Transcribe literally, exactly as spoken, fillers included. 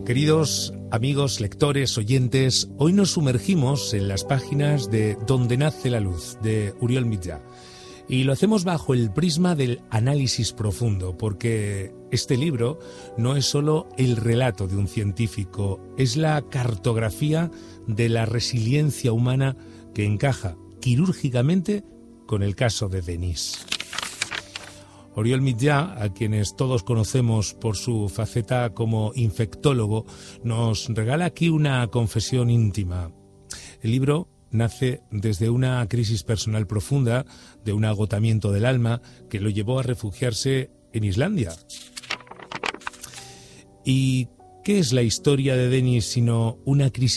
Queridos amigos, lectores, oyentes, hoy nos sumergimos en las páginas de Donde nace la luz, de Oriol Mitjà. Y lo hacemos bajo el prisma del análisis profundo, porque este libro no es solo el relato de un científico, es la cartografía de la resiliencia humana que encaja quirúrgicamente con el caso de Denis. Oriol Mitjà, a quienes todos conocemos por su faceta como infectólogo, nos regala aquí una confesión íntima. El libro nace desde una crisis personal profunda, de un agotamiento del alma que lo llevó a refugiarse en Islandia. ¿Y qué es la historia de Denis sino una crisis